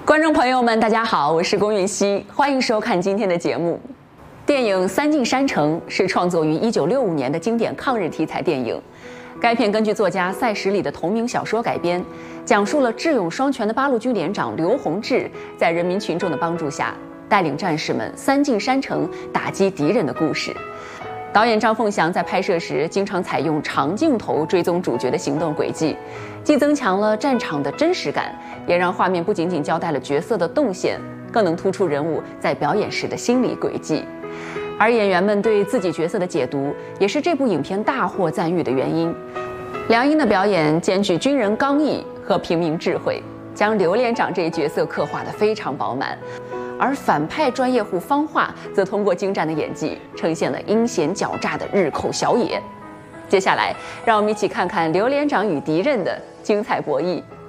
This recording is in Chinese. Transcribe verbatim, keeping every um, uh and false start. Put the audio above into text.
观众朋友们，大家好，我是龚允熙，欢迎收看今天的节目。电影《三进山城》是创作于一九六五年的经典抗日题材电影。该片根据作家赛十里的同名小说改编，讲述了智勇双全的八路军连长刘洪志在人民群众的帮助下，带领战士们三进山城打击敌人的故事。导演张凤祥在拍摄时经常采用长镜头追踪主角的行动轨迹，既增强了战场的真实感，也让画面不仅仅交代了角色的动线，更能突出人物在表演时的心理轨迹。而演员们对自己角色的解读，也是这部影片大获赞誉的原因。梁英的表演兼具军人刚毅和平民智慧，将刘连长这一角色刻画得非常饱满。而反派专业户方化则通过精湛的演技，呈现了阴险狡诈的日寇小野。接下来，让我们一起看看刘连长与敌人的精彩博弈。